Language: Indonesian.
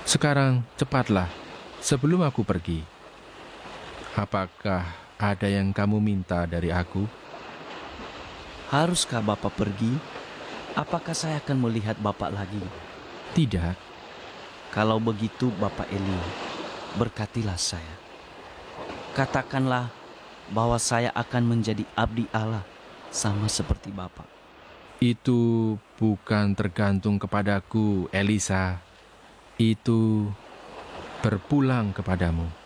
Sekarang cepatlah, sebelum aku pergi. Apakah ada yang kamu minta dari aku? Haruskah Bapak pergi? Apakah saya akan melihat Bapak lagi? Tidak, Kalau begitu Bapak Eli, berkatilah saya. Katakanlah bahwa saya akan menjadi abdi Allah sama seperti Bapak. itu bukan tergantung kepadaku, Elisa. Itu berpulang kepadamu.